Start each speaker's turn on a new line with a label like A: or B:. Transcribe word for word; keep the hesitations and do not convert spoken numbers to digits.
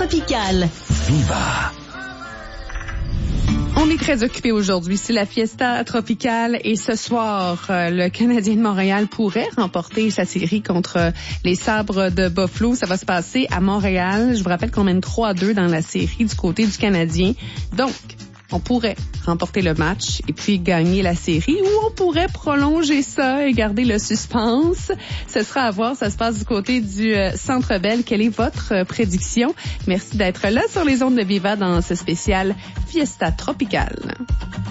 A: Tropicale.
B: Viva.
C: On est très occupé aujourd'hui. C'est la Fiesta Tropicale et ce soir, euh, le Canadien de Montréal pourrait remporter sa série contre les Sabres de Buffalo. Ça va se passer à Montréal. Je vous rappelle qu'on mène trois à deux dans la série du côté du Canadien. Donc, on pourrait remporter le match et puis gagner la série, ou on pourrait prolonger ça et garder le suspense. Ce sera à voir. Ça se passe du côté du euh, Centre Bell. Quelle est votre euh, prédiction? Merci d'être là sur les ondes de Viva dans ce spécial Fiesta Tropicale.